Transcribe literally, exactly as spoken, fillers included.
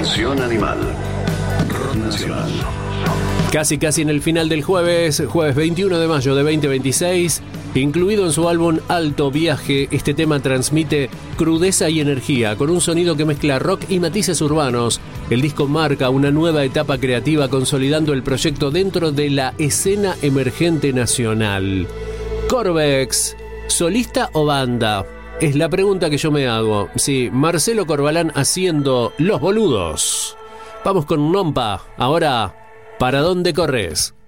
Canción Animal. Rock Nacional. Casi casi en el final del jueves, jueves veintiuno de mayo de veinte veintiséis, incluido en su álbum Alto Viaje, este tema transmite crudeza y energía, con un sonido que mezcla rock y matices urbanos. El disco marca una nueva etapa creativa, consolidando el proyecto dentro de la escena emergente nacional. Corvex, ¿solista o banda? Es la pregunta que yo me hago. Sí, Marcelo Corbalán haciendo Los Boludos. Vamos con Nompa, ahora... ¿Para dónde corres?